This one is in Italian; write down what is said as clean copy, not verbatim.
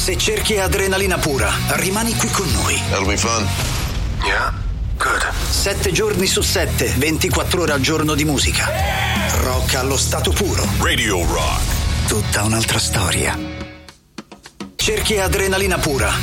Se cerchi adrenalina pura, rimani qui con noi. That'll be fun. Yeah, good. 7 giorni su 7, 24 ore al giorno di musica. Rock allo stato puro. Radio Rock. Tutta un'altra storia. Cerchi adrenalina pura.